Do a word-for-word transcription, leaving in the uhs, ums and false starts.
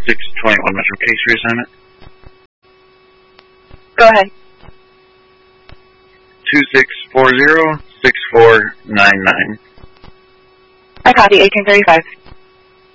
six twenty-one Metro Case reassignment. Go ahead. two six four zero, six four nine nine. I copy, eighteen thirty-five.